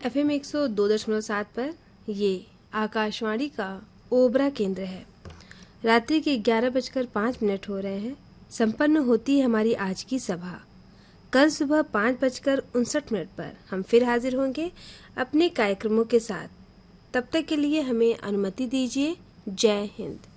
FM 102.7 पर ये आकाशवाणी का ओबरा केंद्र है। रात्रि के 11:05 हो रहे हैं। संपन्न होती है हमारी आज की सभा। कल सुबह 5:59 पर हम फिर हाजिर होंगे अपने कार्यक्रमों के साथ। तब तक के लिए हमें अनुमति दीजिए। जय हिंद।